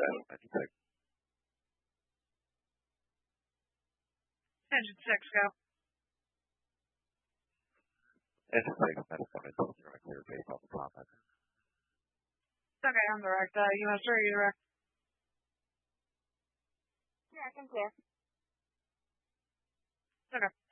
Engine 6. Engine 6, go. Engine 6, that's coming to the clear based off the comment. Okay, I'm direct. You want to start your direct? Yeah, I can clear. Okay.